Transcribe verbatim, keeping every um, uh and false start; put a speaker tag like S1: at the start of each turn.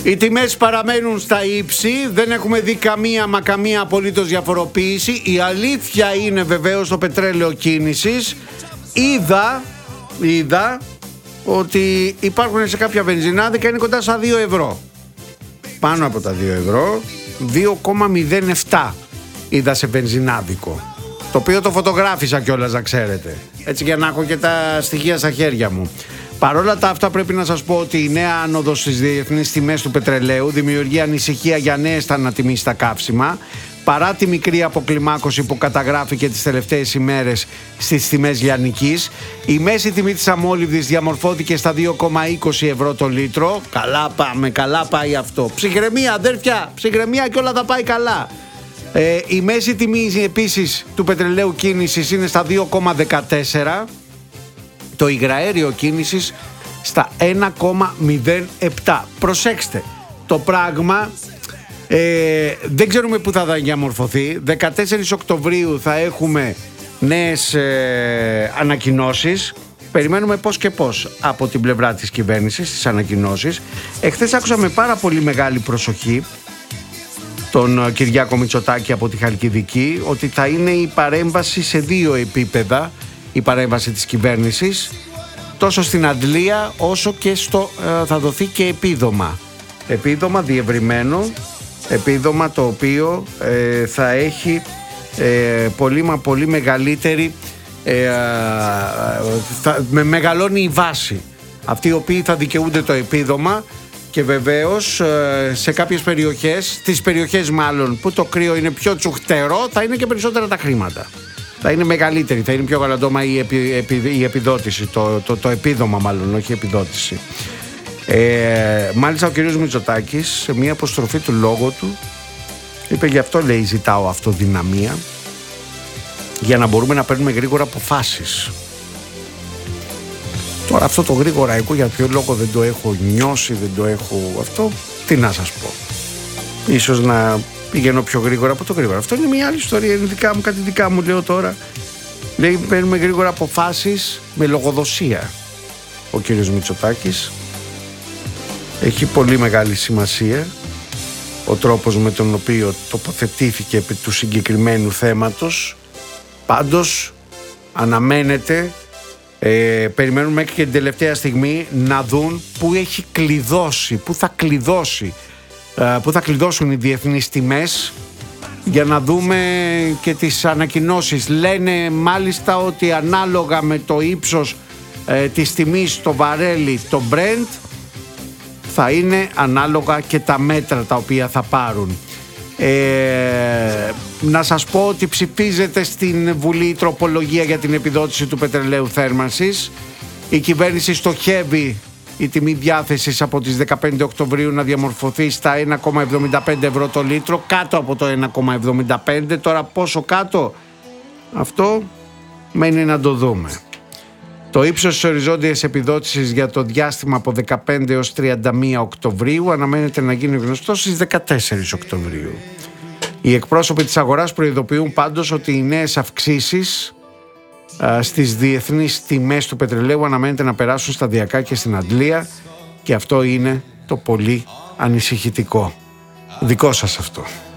S1: Οι τιμές παραμένουν στα ύψη, δεν έχουμε δει καμία μα καμία απολύτως διαφοροποίηση. Η αλήθεια είναι βεβαίως το πετρέλαιο κίνησης. Είδα, είδα ότι υπάρχουν σε κάποια βενζινάδικα, είναι κοντά στα δύο ευρώ. Πάνω από τα δύο ευρώ, δύο κόμμα μηδέν επτά είδα σε βενζινάδικο. Το οποίο το φωτογράφησα κιόλας, να ξέρετε. Έτσι για να έχω και τα στοιχεία στα χέρια μου. Παρόλα τα αυτά πρέπει να σας πω ότι η νέα άνοδος στις διεθνείς τιμές του πετρελαίου δημιουργεί ανησυχία για νέες ανατιμήσεις στα καύσιμα. Παρά τη μικρή αποκλιμάκωση που καταγράφηκε τις τελευταίες ημέρες στις τιμές λιανικής, η μέση τιμή της αμόλυβδης διαμορφώθηκε στα δύο κόμμα είκοσι ευρώ το λίτρο. Καλά πάμε, καλά πάει αυτό. Ψυχραιμία αδέρφια, ψυχραιμία και όλα θα πάει καλά. Ε, η μέση τιμή επίσης του πετρελαίου κίνησης είναι στα δύο κόμμα δεκατέσσερα. Το υγραέριο κίνησης στα ένα κόμμα μηδέν επτά. Προσέξτε, το πράγμα ε, δεν ξέρουμε πού θα διαμορφωθεί. δεκατέσσερις Οκτωβρίου θα έχουμε νέες ε, ανακοινώσεις. Περιμένουμε πώς και πώς από την πλευρά της κυβέρνησης τις ανακοινώσεις. Εχθές άκουσα με πάρα πολύ μεγάλη προσοχή τον Κυριάκο Μητσοτάκη από τη Χαλκιδική ότι θα είναι η παρέμβαση σε δύο επίπεδα, η παρέμβαση της κυβέρνησης, τόσο στην αντλία όσο και στο ε, θα δοθεί και επίδομα. Επίδομα διευρυμένο, επίδομα το οποίο ε, θα έχει ε, πολύ μα πολύ μεγαλύτερη, ε, θα, με μεγαλώνει η βάση. Αυτοί οι οποίοι θα δικαιούνται το επίδομα. Και βεβαίως σε κάποιες περιοχές, στις περιοχές μάλλον που το κρύο είναι πιο τσουχτερό, θα είναι και περισσότερα τα χρήματα. Θα είναι μεγαλύτερη, θα είναι πιο γαλαντόμα η, επι, επι, η επιδότηση, το, το, το επίδομα μάλλον, όχι η επιδότηση. Ε, μάλιστα ο κ. Μητσοτάκης σε μια αποστροφή του λόγου του είπε, γι' αυτό λέει ζητάω αυτοδυναμία για να μπορούμε να παίρνουμε γρήγορα αποφάσεις. Τώρα αυτό το γρήγορα εγώ για ποιο λόγο δεν το έχω νιώσει, δεν το έχω αυτό, τι να σας πω. Ίσως να πηγαίνω πιο γρήγορα από το γρήγορα. Αυτό είναι μια άλλη ιστορία, είναι δικά μου, κάτι δικά μου λέω τώρα. Λέει παίρνουμε γρήγορα αποφάσεις με λογοδοσία. Ο κύριος Μητσοτάκης έχει πολύ μεγάλη σημασία ο τρόπος με τον οποίο τοποθετήθηκε επί του συγκεκριμένου θέματος. Πάντως αναμένεται, Ε, περιμένουν μέχρι και την τελευταία στιγμή να δουν πού έχει κλειδώσει, πού θα κλειδώσει, ε, πού θα κλειδώσουν οι διεθνείς τιμές, για να δούμε και τις ανακοινώσεις. Λένε μάλιστα ότι ανάλογα με το ύψος ε, της τιμής το βαρέλι, το Brent, θα είναι ανάλογα και τα μέτρα τα οποία θα πάρουν. Ε, να σας πω ότι ψηφίζεται στην Βουλή η τροπολογία για την επιδότηση του πετρελαίου θέρμανσης. Η κυβέρνηση στοχεύει η τιμή διάθεσης από τις δεκαπέντε Οκτωβρίου να διαμορφωθεί στα ένα κόμμα εβδομήντα πέντε ευρώ το λίτρο, κάτω από το ένα κόμμα εβδομήντα πέντε. Τώρα πόσο κάτω, αυτό μένει να το δούμε. Το ύψος της οριζόντιας επιδότησης για το διάστημα από δεκαπέντε έως τριάντα μία Οκτωβρίου αναμένεται να γίνει γνωστό στις δεκατέσσερις Οκτωβρίου. Οι εκπρόσωποι της αγοράς προειδοποιούν πάντως ότι οι νέες αυξήσεις α, στις διεθνείς τιμές του πετρελαίου αναμένεται να περάσουν σταδιακά και στην αντλία, και αυτό είναι το πολύ ανησυχητικό. Δικό σας αυτό.